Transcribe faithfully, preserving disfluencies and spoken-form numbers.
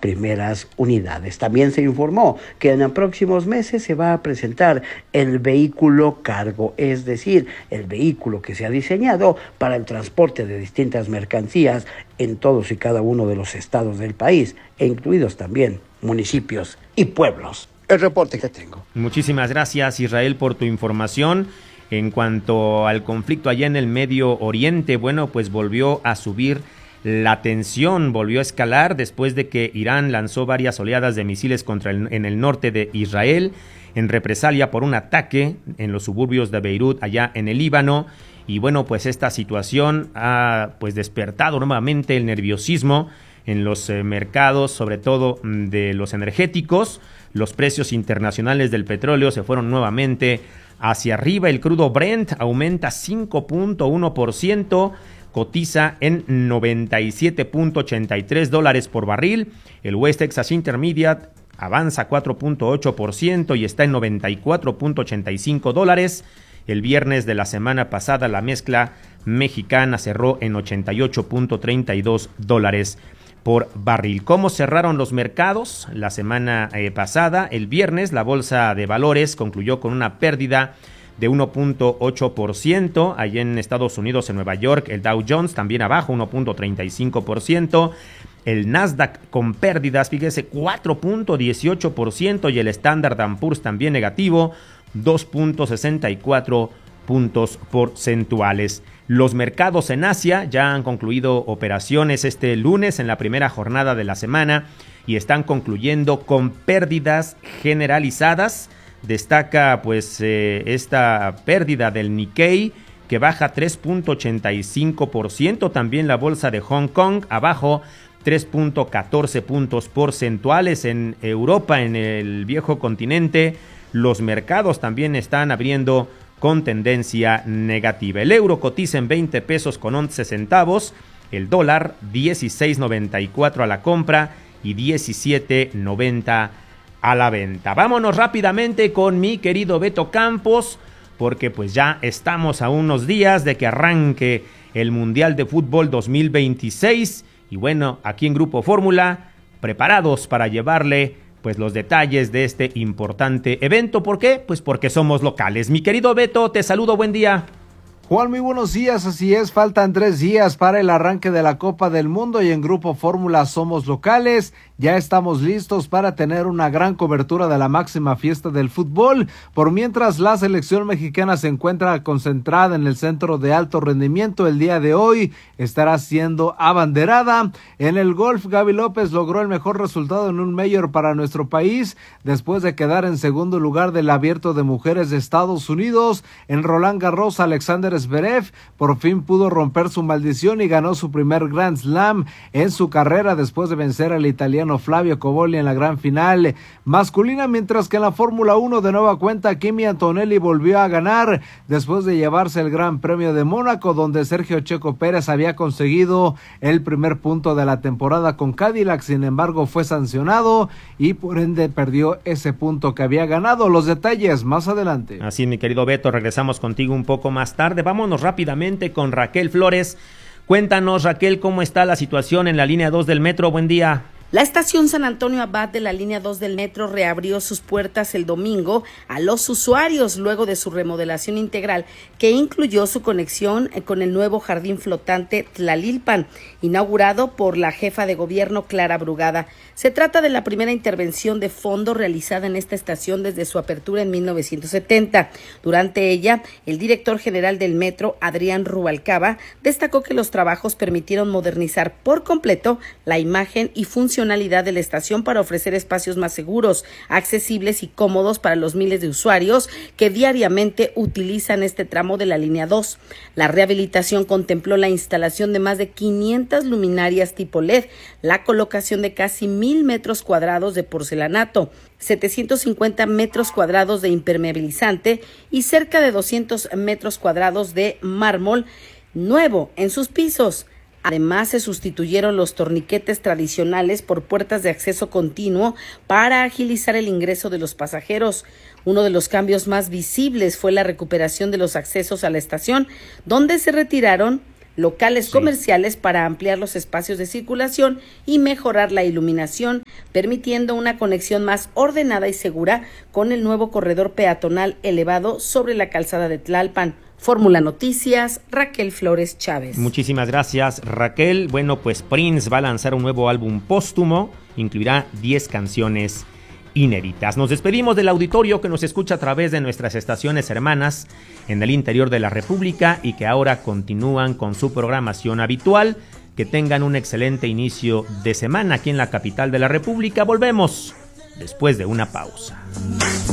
primeras unidades. También se informó que en los próximos meses se va a presentar el vehículo cargo, es decir, el vehículo que se ha diseñado para el transporte de distintas mercancías en todos y cada uno de los estados del país, e incluidos también municipios y pueblos. El reporte que tengo. Muchísimas gracias, Israel, por tu información. En cuanto al conflicto allá en el Medio Oriente, bueno, pues volvió a subir la tensión, volvió a escalar después de que Irán lanzó varias oleadas de misiles contra el, en el norte de Israel, en represalia por un ataque en los suburbios de Beirut, allá en el Líbano. Y bueno, pues esta situación ha pues despertado nuevamente el nerviosismo en los eh, mercados, sobre todo de los energéticos. Los precios internacionales del petróleo se fueron nuevamente hacia arriba. El crudo Brent aumenta cinco punto uno por ciento, cotiza en noventa y siete punto ochenta y tres dólares por barril. El West Texas Intermediate avanza cuatro punto ocho por ciento y está en noventa y cuatro punto ochenta y cinco dólares. El viernes de la semana pasada la mezcla mexicana cerró en ochenta y ocho punto treinta y dos dólares por barril. ¿Cómo cerraron los mercados la semana eh, pasada? El viernes la bolsa de valores concluyó con una pérdida de uno punto ocho por ciento. Allí en Estados Unidos, en Nueva York, el Dow Jones también abajo, uno punto treinta y cinco por ciento. El Nasdaq con pérdidas, fíjese, cuatro punto dieciocho por ciento, y el Standard and Poor's también negativo, dos punto sesenta y cuatro puntos porcentuales. Los mercados en Asia ya han concluido operaciones este lunes en la primera jornada de la semana y están concluyendo con pérdidas generalizadas. Destaca pues eh, esta pérdida del Nikkei, que baja tres punto ochenta y cinco por ciento. También la bolsa de Hong Kong abajo tres punto catorce puntos porcentuales. En Europa, en el viejo continente, los mercados también están abriendo con tendencia negativa. El euro cotiza en veinte pesos con once centavos, el dólar dieciséis noventa y cuatro a la compra y diecisiete noventa a la venta. Vámonos rápidamente con mi querido Beto Campos, porque pues ya estamos a unos días de que arranque el Mundial de Fútbol dos mil veintiséis y bueno, aquí en Grupo Fórmula preparados para llevarle pues los detalles de este importante evento. ¿Por qué? Pues porque somos locales. Mi querido Beto, te saludo, buen día. Juan, muy buenos días, así es, faltan tres días para el arranque de la Copa del Mundo y en Grupo Fórmula somos locales, ya estamos listos para tener una gran cobertura de la máxima fiesta del fútbol, por mientras la selección mexicana se encuentra concentrada en el centro de alto rendimiento. El día de hoy estará siendo abanderada. En el golf, Gaby López logró el mejor resultado en un Major para nuestro país, después de quedar en segundo lugar del Abierto de Mujeres de Estados Unidos. En Roland Garros, Alexander Zverev por fin pudo romper su maldición y ganó su primer Grand Slam en su carrera después de vencer al italiano Flavio Cobolli en la gran final masculina, mientras que en la Fórmula uno de nueva cuenta Kimi Antonelli volvió a ganar después de llevarse el Gran Premio de Mónaco, donde Sergio Checo Pérez había conseguido el primer punto de la temporada con Cadillac. Sin embargo, fue sancionado y por ende perdió ese punto que había ganado. Los detalles más adelante. Así, mi querido Beto, regresamos contigo un poco más tarde. Vámonos rápidamente con Raquel Flores. Cuéntanos, Raquel, cómo está la situación en la línea dos del metro. Buen día. La estación San Antonio Abad de la línea dos del metro reabrió sus puertas el domingo a los usuarios luego de su remodelación integral, que incluyó su conexión con el nuevo jardín flotante Tlalilpan, inaugurado por la jefa de gobierno Clara Brugada. Se trata de la primera intervención de fondo realizada en esta estación desde su apertura en mil novecientos setenta. Durante ella, el director general del metro, Adrián Rubalcaba, destacó que los trabajos permitieron modernizar por completo la imagen y funcionalidad de la estación para ofrecer espacios más seguros, accesibles y cómodos para los miles de usuarios que diariamente utilizan este tramo de la línea dos. La rehabilitación contempló la instalación de más de quinientas luminarias tipo L E D, la colocación de casi mil metros cuadrados de porcelanato, setecientos cincuenta metros cuadrados de impermeabilizante y cerca de doscientos metros cuadrados de mármol nuevo en sus pisos. Además, se sustituyeron los torniquetes tradicionales por puertas de acceso continuo para agilizar el ingreso de los pasajeros. Uno de los cambios más visibles fue la recuperación de los accesos a la estación, donde se retiraron locales Sí. comerciales para ampliar los espacios de circulación y mejorar la iluminación, permitiendo una conexión más ordenada y segura con el nuevo corredor peatonal elevado sobre la calzada de Tlalpan. Fórmula Noticias, Raquel Flores Chávez. Muchísimas gracias, Raquel. Bueno, pues Prince va a lanzar un nuevo álbum póstumo, incluirá diez canciones inéditas. Nos despedimos del auditorio que nos escucha a través de nuestras estaciones hermanas en el interior de la República y que ahora continúan con su programación habitual. Que tengan un excelente inicio de semana aquí en la capital de la República. Volvemos después de una pausa.